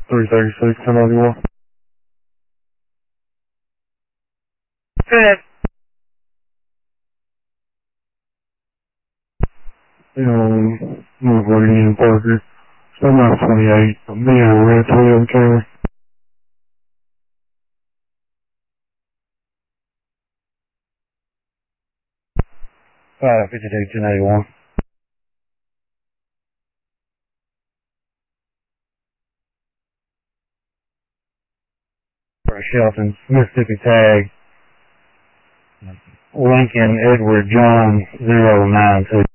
336, 1091. Good. North Union Parker. Semi 28. I'm being a red Toyota Camry. 552, 1081. For Shelton, Mississippi tag. Lincoln Edward John 092.